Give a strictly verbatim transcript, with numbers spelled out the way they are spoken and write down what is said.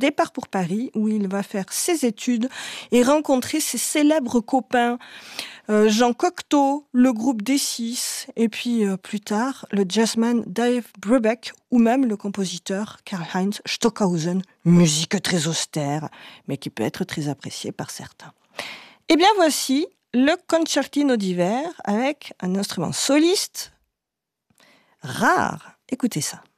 départ pour Paris, où il va faire ses études et rencontrer ses célèbres copains, euh, Jean Cocteau, le groupe D six, et puis euh, plus tard, le jazzman Dave Brubeck, ou même le compositeur Karl-Heinz Stockhausen, musique très austère, mais qui peut être très appréciée par certains. Eh bien voici le concertino d'hiver avec un instrument soliste rare. Écoutez ça.